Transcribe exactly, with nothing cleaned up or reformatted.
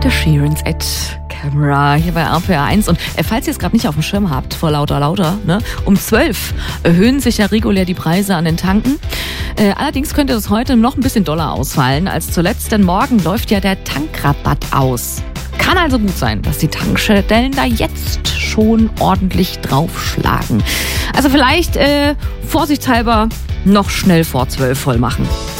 Der Sheerans at Camera hier bei R P R eins. Und äh, falls ihr es gerade nicht auf dem Schirm habt, vor lauter lauter, ne, um zwölf erhöhen sich ja regulär die Preise an den Tanken. Äh, allerdings könnte das heute noch ein bisschen doller ausfallen als zuletzt, denn morgen läuft ja der Tankrabatt aus. Kann also gut sein, dass die Tankstellen da jetzt schon ordentlich draufschlagen. Also vielleicht äh, vorsichtshalber noch schnell vor zwölf voll machen.